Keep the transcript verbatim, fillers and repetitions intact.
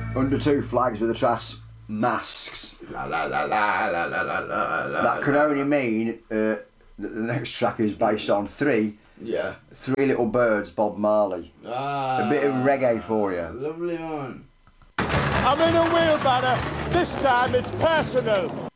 Under Two Flags with the track Masks. La la la la la la la la. That could only mean uh, that the next track is based on Three. Yeah. Three Little Birds, Bob Marley. Ah, a bit of reggae for you. Lovely one. I'm in a wheelbarrow. This time it's personal.